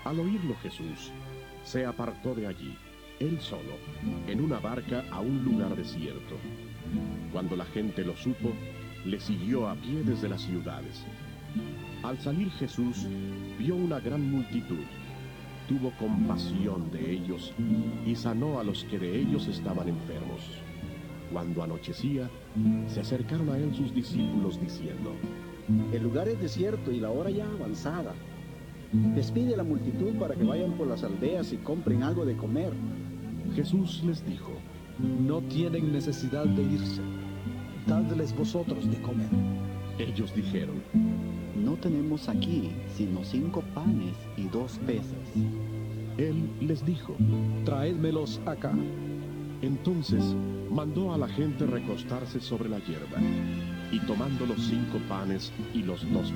Al oírlo Jesús, se apartó de allí, él solo, en una barca a un lugar desierto. Cuando la gente lo supo, le siguió a pie desde las ciudades. Al salir Jesús, vio una gran multitud. Tuvo compasión de ellos y sanó a los que de ellos estaban enfermos. Cuando anochecía, se acercaron a él sus discípulos diciendo: El lugar es desierto y la hora ya avanzada. Despide a la multitud para que vayan por las aldeas y compren algo de comer. Jesús les dijo: No tienen necesidad de irse. Dadles vosotros de comer. Ellos dijeron: No tenemos aquí sino 5 panes y 2 peces. Él les dijo: Traédmelos acá. Entonces mandó a la gente recostarse sobre la hierba, y tomando los 5 panes y los 2